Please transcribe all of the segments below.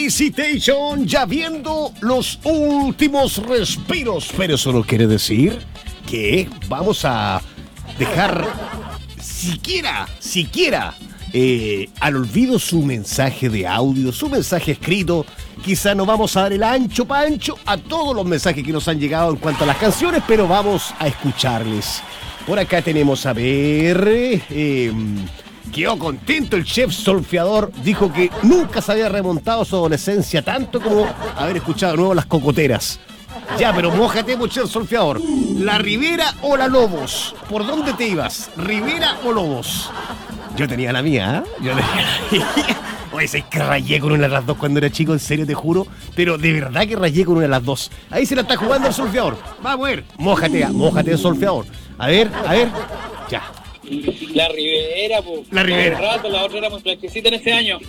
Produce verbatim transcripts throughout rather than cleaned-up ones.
Felicitation, ya viendo los últimos respiros, pero eso no quiere decir que vamos a dejar siquiera, siquiera eh, al olvido su mensaje de audio, su mensaje escrito. Quizá no vamos a dar el ancho pancho a todos los mensajes que nos han llegado en cuanto a las canciones, pero vamos a escucharles. Por acá tenemos a ver... Eh, quedó contento el chef solfeador, dijo que nunca se había remontado a su adolescencia tanto como haber escuchado de nuevo Las Cocoteras. Ya, pero mójate, chef solfeador. ¿La Rivera o la Lobos? ¿Por dónde te ibas? ¿Rivera o Lobos? Yo tenía la mía, ¿eh? Yo tenía la mía. Oye, sé que rayé con una de las dos cuando era chico, en serio te juro. Pero de verdad que rayé con una de las dos. Ahí se la está jugando el solfeador. Vamos a ver. Mójate, mójate el solfeador. A ver, a ver. Ya. La Rivera, pues. La Rivera. Rato, la otra era muy flaquecita en ese año.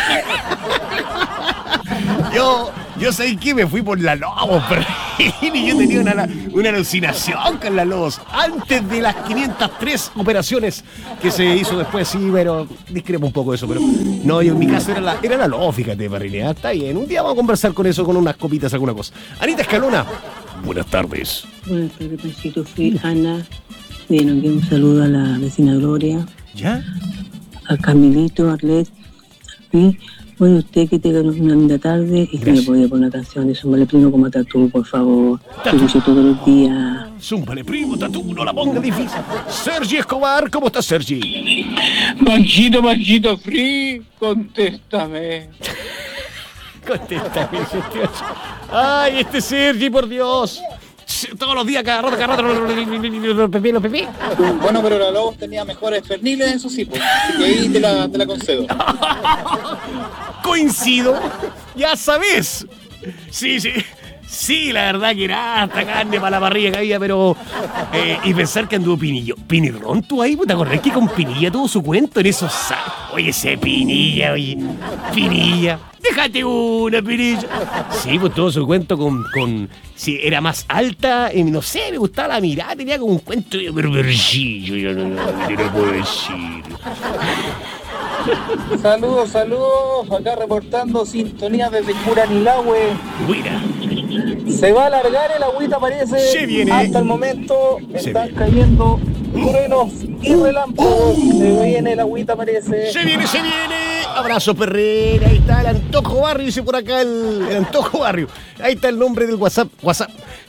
Yo, yo sé que me fui por la Lobos, pero y yo tenía una, una alucinación con la Lobos. Antes de las quinientas tres operaciones que se hizo después, sí, pero discrepo un poco de eso. Pero no, yo en mi caso era la, era la Lobos, fíjate, Parrilea. Está bien, un día vamos a conversar con eso, con unas copitas, alguna cosa. Anita Escalona, buenas tardes. Buenas tardes, Panchito. Fui Ana. Bien, aquí un saludo a la vecina Gloria. ¿Ya? A Camilito, a Arlet. Y bueno, usted que tenga una linda tarde y que me podía poner una canción de Zúmbale Primo como Tatú, por favor. Te escucho todos los días. Zúmbale Primo, Tatú, no la ponga difícil. Sergi Escobar, ¿cómo estás, Sergi? Panchito, Panchito Free, contéstame. Contéstame, Sergio. Ay, este Sergi, por Dios. Todos los días, cada rato, cada rato, los pepí, los pepí. Bueno, pero la Lobos tenía mejores perniles en sus hipos, así que ahí te la, te la concedo. Coincido, ya sabes. Sí, sí, sí, la verdad que era hasta carne para la parrilla que había, pero... Eh, y pensar que anduvo Pinillo. Pinirrón, tú ahí, ¿te acordás que con Pinilla tuvo su cuento en esos... Oye, ese Pinilla, oye, Pinilla. Déjate una, Pinilla. Sí, pues todo su cuento con... con sí, era más alta, y no sé, me gustaba la mirada, tenía como un cuento de perversillo, yo no, no, yo no puedo decir. Saludos, saludos, acá reportando sintonía desde Curanilahue. Mira. Se va a alargar el agüita, parece. Se viene. Hasta el momento Se están viene. cayendo truenos y relámpagos. Se viene el agüita, parece. Se viene, se viene. Abrazo, Perrera. Ahí está el Antojo Barrio, dice por acá el, el Antojo Barrio. Ahí está el nombre del WhatsApp. WhatsApp.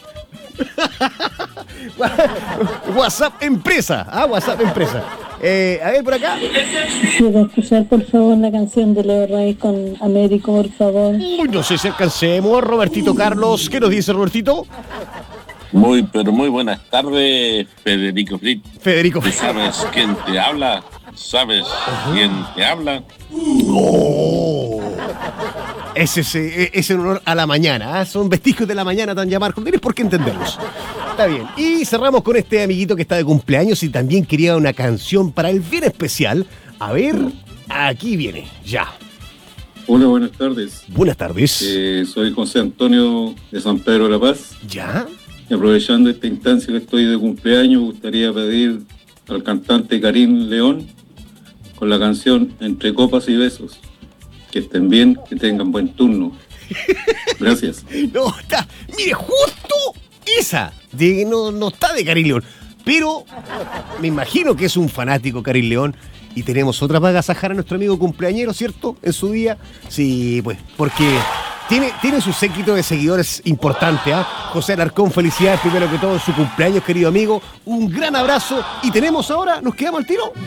WhatsApp Empresa. Ah, WhatsApp Empresa. Eh, a ver, por acá. ¿Puedo escuchar, por favor, la canción de Leo Reyes con Américo, por favor? Uy, no sé si alcancemos. Robertito Carlos. ¿Qué nos dice Robertito? Muy, pero muy buenas tardes, Federico Fritz. Federico ¿Tú Fritz. sabes quién te habla? ¿Sabes quién te habla? Oh. Ese es, eh, es en honor a la mañana, ¿eh? Son vestigios de la mañana tan llamados. Tienes por qué entenderlos. Está bien. Y cerramos con este amiguito que está de cumpleaños y también quería una canción para el bien especial. A ver, aquí viene, ya. Hola, buenas tardes. Buenas tardes. Eh, soy José Antonio de San Pedro de la Paz. ¿Ya? Y aprovechando esta instancia que estoy de cumpleaños, me gustaría pedir al cantante Karim León con la canción Entre Copas y Besos. Que estén bien, que tengan buen turno. Gracias. No, está, mire, justo esa, de, no, no está de Karim León, pero me imagino que es un fanático Karim León y tenemos otra para agasajar a nuestro amigo cumpleañero, ¿cierto? En su día, sí, pues, porque tiene, tiene su séquito de seguidores importante, ¿ah? ¿eh? José Alarcón, felicidades primero que todo en su cumpleaños, querido amigo, un gran abrazo y tenemos ahora, ¿nos quedamos al tiro?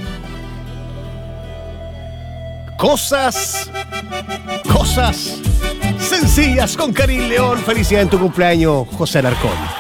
Cosas, cosas sencillas con Karim León. Felicidades en tu cumpleaños, José Alarcón.